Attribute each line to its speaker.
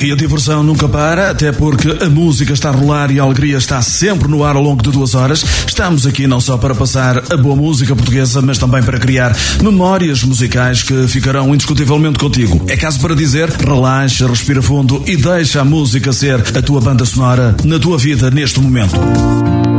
Speaker 1: Aqui a diversão nunca para, até porque a música está a rolar e a alegria está sempre no ar ao longo de 2 horas. Estamos aqui não só para passar a boa música portuguesa, mas também para criar memórias musicais que ficarão indiscutivelmente contigo. É caso para dizer, relaxa, respira fundo e deixa a música ser a tua banda sonora na tua vida neste momento.